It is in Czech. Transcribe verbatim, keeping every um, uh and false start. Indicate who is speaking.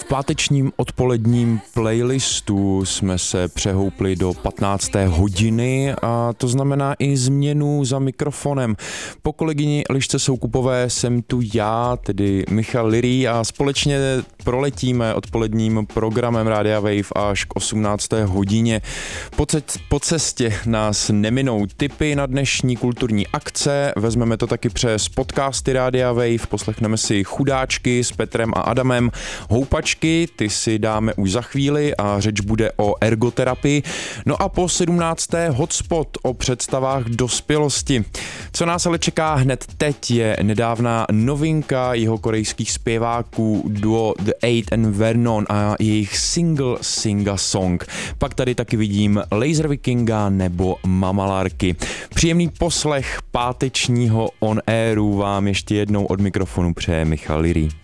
Speaker 1: V pátečním odpoledním playlistu jsme se přehoupli do patnácté hodiny a to znamená i změnu za mikrofonem. Po kolegyni Elišce Soukupové jsem tu já, tedy Michal Lirý, a společně proletíme odpoledním programem Rádia Wave až k osmnácté hodině. Po, ce- po cestě nás neminou tipy na dnešní kulturní akce, vezmeme to taky přes podcasty Rádia Wave, poslechneme si Chudáčky s Petrem a Adamem, Houpačky, ty si dáme už za chvíli a řeč bude o ergoterapii. No a po sedmnácté hotspot o představách dospělosti. Co nás ale čeká hned teď je nedávná novinka jihokorejských zpěváků duo The Eight and Vernon a jejich single Singa Song. Pak tady taky vidím Laser Vikinga nebo Mamalarky. Příjemný poslech pátečního on airu vám ještě jednou od mikrofonu přeje Michal Lirý.